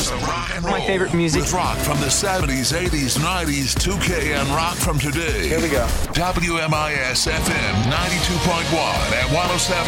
hours of rock and roll. My favorite music. With rock from the 70s, 80s, 90s, 2K, and rock from today. Here we go. WMIS FM 92.1 and 107.